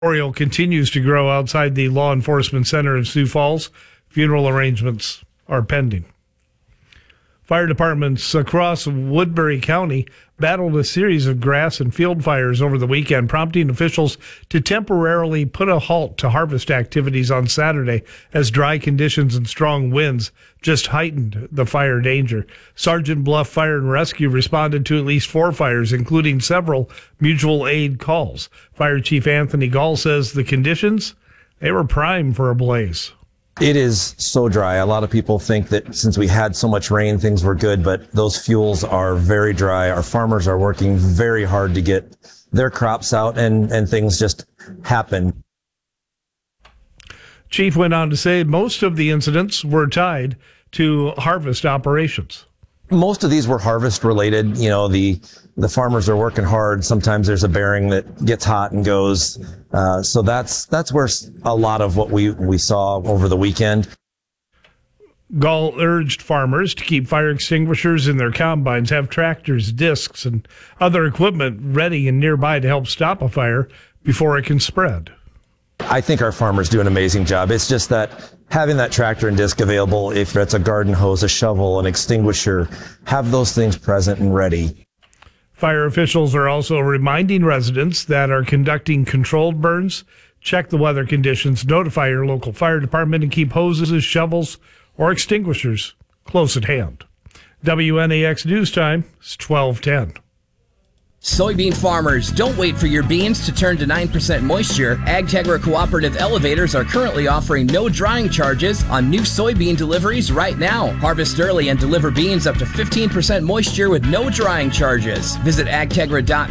Memorial continues to grow outside the Law Enforcement Center in Sioux Falls. Funeral arrangements are pending. Fire departments across Woodbury County battled a series of grass and field fires over the weekend, prompting officials to temporarily put a halt to harvest activities on Saturday as dry conditions and strong winds just heightened the fire danger. Sergeant Bluff Fire and Rescue responded to at least 4 fires, including several mutual aid calls. Fire Chief Anthony Gall says the conditions, they were prime for a blaze. It is so dry. A lot of people think that since we had so much rain, things were good, but those fuels are very dry. Our farmers are working very hard to get their crops out, and things just happen. Chief went on to say most of the incidents were tied to harvest operations. Most of these were harvest related. You know, the farmers are working hard. Sometimes there's a bearing that gets hot and goes. So that's where a lot of what we saw over the weekend. Gall urged farmers to keep fire extinguishers in their combines, have tractors, discs, and other equipment ready and nearby to help stop a fire before it can spread. I think our farmers do an amazing job. It's just that having that tractor and disc available, if it's a garden hose, a shovel, an extinguisher, have those things present and ready. Fire officials are also reminding residents that are conducting controlled burns, check the weather conditions, notify your local fire department, and keep hoses, shovels, or extinguishers close at hand. WNAX News Time is 12:10. Soybean farmers, don't wait for your beans to turn to 9% moisture. AgTegra Cooperative Elevators are currently offering no drying charges on new soybean deliveries right now. Harvest early and deliver beans up to 15% moisture with no drying charges. Visit agtegra.com